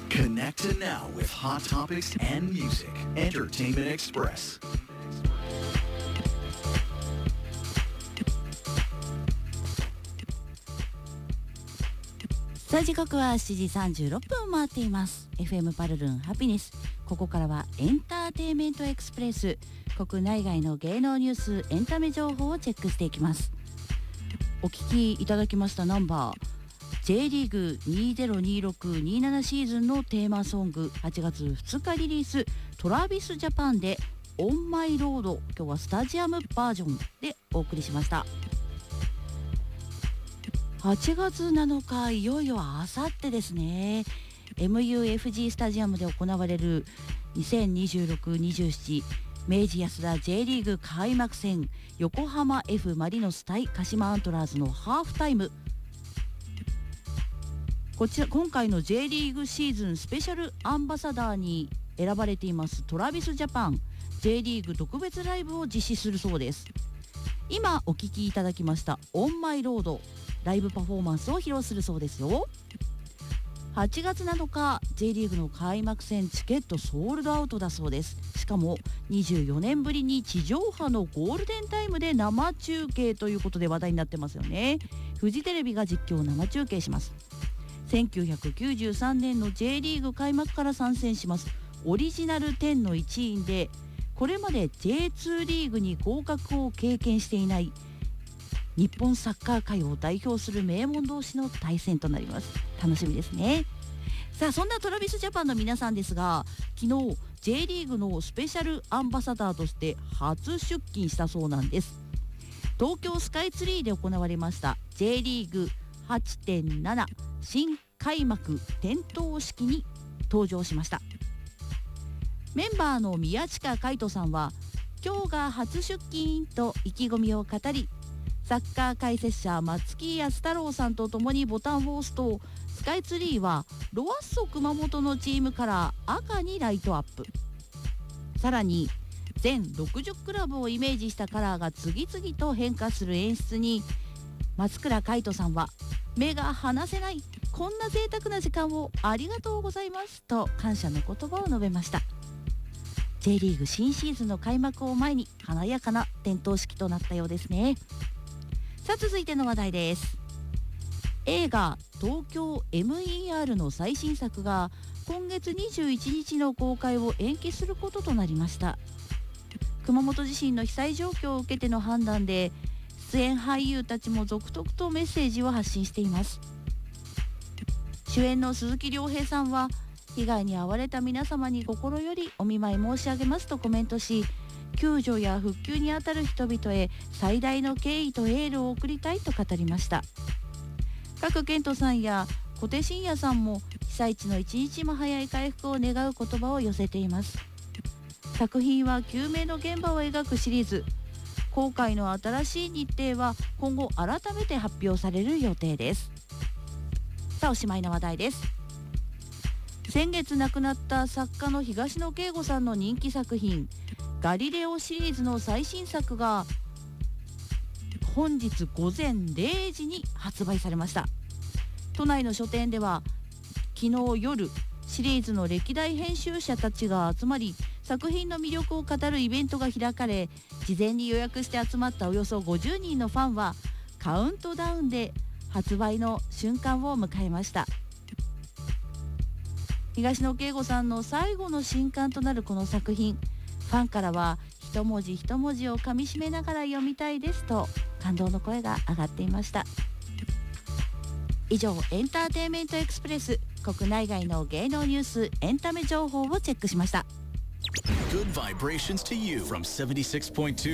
Connect now with hot topics and music. Entertainment Express. さあ時刻は7時36分を回っています。 FM パルルンハピネス。ここからはエンターテインメントエクスプレス。国内外の芸能ニュースエンタメ情報をチェックしていきます。お聞きいただきましたナンバー J リーグ2026-27シーズンのテーマソング、8月2日リリース、トラビスジャパンでオンマイロード。今日はスタジアムバージョンでお送りしました。8月7日、いよいよあさってですね。 MUFG スタジアムで行われる2026-27明治安田 J リーグ開幕戦、横浜 F マリノス対鹿島アントラーズのハーフタイム。こちら今回の J リーグシーズンスペシャルアンバサダーに選ばれていますトラビスジャパン J リーグ特別ライブを実施するそうです。今お聞きいただきましたオンマイロード、ライブパフォーマンスを披露するそうですよ。8月7日 J リーグの開幕戦チケットソールドアウトだそうです。しかも24年ぶりに地上波のゴールデンタイムで生中継ということで話題になってますよね。フジテレビが実況生中継します。1993年の J リーグ開幕から参戦しますオリジナル10の一員で、これまで J2 リーグに降格を経験していない日本サッカー界を代表する名門同士の対戦となります。楽しみですね。さあそんなトラビスジャパンの皆さんですが、昨日 J リーグのスペシャルアンバサダーとして初出勤したそうなんです。東京スカイツリーで行われました J リーグ 8.7 新開幕点灯式に登場しました。メンバーの宮近海斗さんは今日が初出勤と意気込みを語り、サッカー解説者松木安太郎さんとともにボタンを押すと、スカイツリーはロアッソ熊本のチームカラー赤にライトアップ。さらに全60クラブをイメージしたカラーが次々と変化する演出に、松倉海斗さんは目が離せない、こんな贅沢な時間をありがとうございますと感謝の言葉を述べました。 J リーグ新シーズンの開幕を前に華やかな点灯式となったようですね。さあ続いての話題です。映画東京 MER の最新作が今月21日の公開を延期することとなりました。熊本地震の被災状況を受けての判断で、出演俳優たちも続々とメッセージを発信しています。主演の鈴木亮平さんは、被害に遭われた皆様に心よりお見舞い申し上げますとコメントし、救助や復旧にあたる人々へ最大の敬意とエールを送りたいと語りました。賀来賢人さんや小手伸也さんも被災地の一日も早い回復を願う言葉を寄せています。作品は救命の現場を描くシリーズ。公開の新しい日程は今後改めて発表される予定です。さあおしまいの話題です。先月亡くなった作家の東野圭吾さんの人気作品ガリレオシリーズの最新作が本日午前0時に発売されました。都内の書店では昨日夜、シリーズの歴代編集者たちが集まり、作品の魅力を語るイベントが開かれ、事前に予約して集まったおよそ50人のファンはカウントダウンで発売の瞬間を迎えました。東野圭吾さんの最後の新刊となるこの作品、ファンからは一文字一文字をかみしめながら読みたいですと感動の声が上がっていました。以上、エンターテインメントエクスプレス、国内外の芸能ニュースエンタメ情報をチェックしました。 Good vibrations to you from 76.2